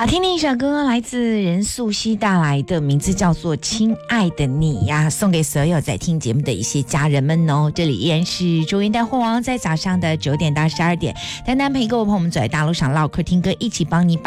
好，听另一首歌，来自任素汐带来的，名字叫做《亲爱的你》呀，送给所有在听节目的一些家人们哦。这里依然是中原带货王，在早上的9点到12点，丹丹陪各位朋友们走在大路上唠嗑听歌，一起帮你把